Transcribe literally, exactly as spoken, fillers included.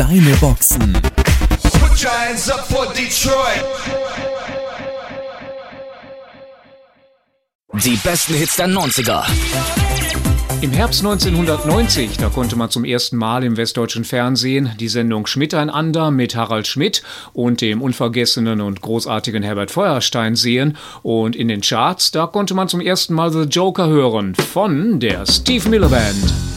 Deine Boxen. Put your hands up for Detroit. Die besten Hits der neunziger. Im Herbst neunzehnhundertneunzig, da konnte man zum ersten Mal im westdeutschen Fernsehen die Sendung Schmiteinander mit Harald Schmidt und dem unvergessenen und großartigen Herbert Feuerstein sehen. Und in den Charts, da konnte man zum ersten Mal The Joker hören von der Steve Miller Band.